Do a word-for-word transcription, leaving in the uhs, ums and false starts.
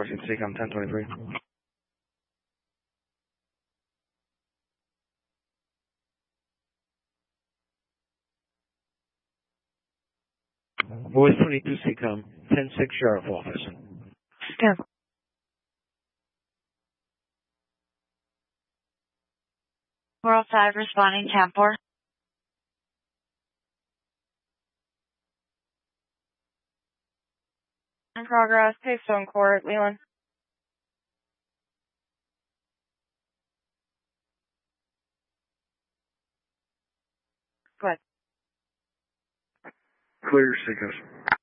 fourteen Seacom ten twenty-three. Voice twenty-two Seacom ten six Sheriff Office. Stand. four oh five responding, Camp four. In progress, Paystone Court, Leland. Go ahead. Clear, Seacom.